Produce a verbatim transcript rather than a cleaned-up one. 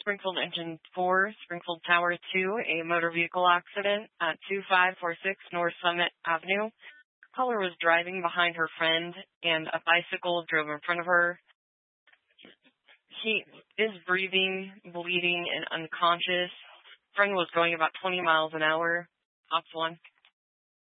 Springfield Engine four, Springfield Tower two, a motor vehicle accident at two five four six North Summit Avenue. Caller was driving behind her friend, and a bicycle drove in front of her. He is breathing, bleeding, and unconscious. Friend was going about twenty miles an hour. Ops one.